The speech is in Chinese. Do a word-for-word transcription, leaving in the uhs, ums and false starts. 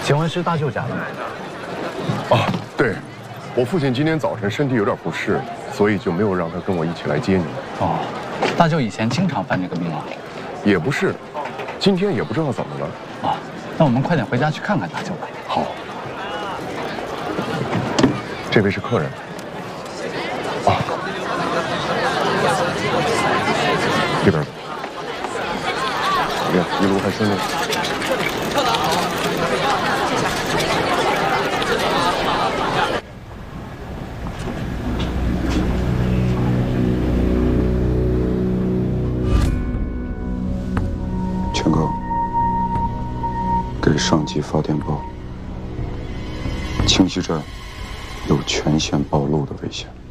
请问是大舅家吗？ 哦，对，我父亲今天早晨身体有点不适，所以就没有让他跟我一起来接你。 哦，大舅以前经常犯这个病啊？ 也不是，今天也不知道怎么了。 哦，那我们快点回家去看看大舅吧。 好。这位是客人。啊，这边。怎么样？一路还顺利？ 全哥，给上级发电报，清溪镇有全线暴露的危险。